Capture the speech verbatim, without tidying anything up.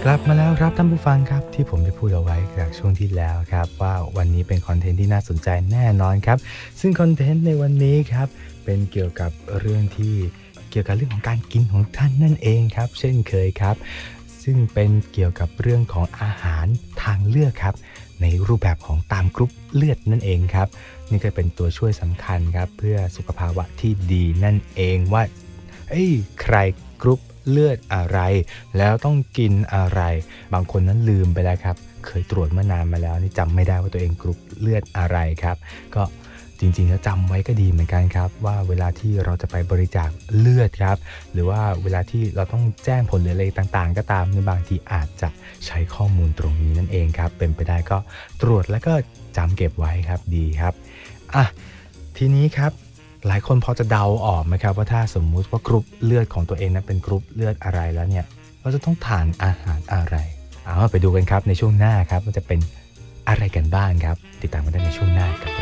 กลับมาแล้วครับท่านผู้ฟังครับที่ผมได้พูดเอาไว้จากช่วงที่แล้วครับว่าวันนี้เป็นคอนเทนต์ที่น่าสนใจแน่นอนครับซึ่งคอนเทนต์ในวันนี้ครับเป็นเกี่ยวกับเรื่องที่เกี่ยวกับเรื่องของการกินของท่านนั่นเองครับเช่นเคยครับซึ่งเป็นเกี่ยวกับเรื่องของอาหารทางเลือกครับในรูปแบบของตามกรุ๊ปเลือดนั่นเองครับนี่ก็เป็นตัวช่วยสำคัญครับเพื่อสุขภาวะที่ดีนั่นเองว่าเอ้ยใครกรุ๊ปเลือดอะไรแล้วต้องกินอะไรบางคนนั้นลืมไปแล้วครับเคยตรวจเมื่อนานมาแล้วนี่จำไม่ได้ว่าตัวเองกรุ๊ปเลือดอะไรครับก็จริงๆแล้วจำไว้ก็ดีเหมือนกันครับว่าเวลาที่เราจะไปบริจาคเลือดครับหรือว่าเวลาที่เราต้องแจ้งผลหรืออะไรต่างๆก็ตามในบางทีอาจจะใช้ข้อมูลตรงนี้นั่นเองครับเป็นไปได้ก็ตรวจแล้วก็จำเก็บไว้ครับดีครับอ่ะทีนี้ครับหลายคนพอจะเดาออกไหมครับว่าถ้าสมมุติว่ากรุ๊ปเลือดของตัวเองนั้นเป็นกรุ๊ปเลือดอะไรแล้วเนี่ยเราจะต้องทานอาหารอะไรเอาไปดูกันครับในช่วงหน้าครับว่าจะเป็นอะไรกันบ้างครับติดตามกันได้ในช่วงหน้ากับ